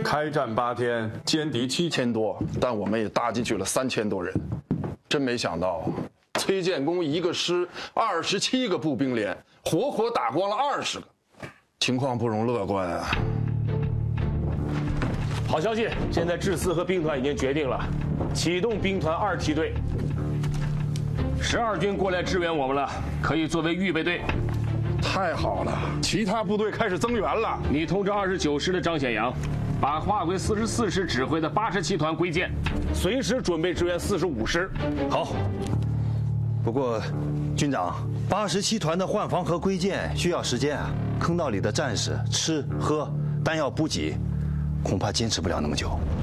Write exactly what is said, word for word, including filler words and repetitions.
开战八天，歼敌七千多，但我们也搭进去了三千多人。真没想到，崔建功一个师二十七个步兵连，活活打光了二十个，情况不容乐观啊！ 好消息，现在志四和兵团已经决定了，启动兵团二梯队。十二军过来支援我们了，可以作为预备队。 太好了，其他部队开始增援了。 你通知二十九师的张显阳，把划归四十四师指挥的八十七团归建，随时准备支援四十五师。 好。不过，军长，八十七团的换防和归建需要时间啊。坑道里的战士吃喝、弹药补给，恐怕坚持不了那么久。